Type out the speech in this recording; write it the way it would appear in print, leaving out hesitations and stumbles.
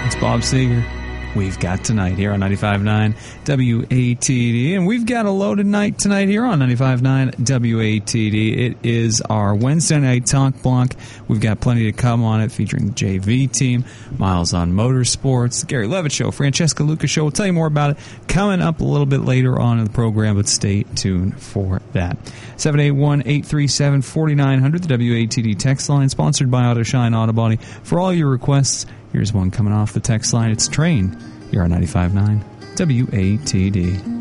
It's Bob Seger. We've got tonight here on 95.9 WATD, and we've got a loaded night tonight here on 95.9 WATD. It is our Wednesday night talk block. We've got plenty to come on it, featuring the JV team, Miles on Motorsports, the Gary Levitt Show, Francesca Lucas Show. We'll tell you more about it coming up a little bit later on in the program, but stay tuned for that. 781-837-4900, the WATD text line, sponsored by AutoShine Auto Body. For all your requests, here's one coming off the text line. It's Train. You're on 95.9 WATD.